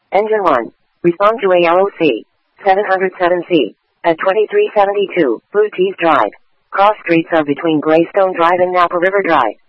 Engine 1. Respond to ALOC 707C at 2372 Blue Tees Drive. Cross streets are between Greystone Drive and Napa River Drive.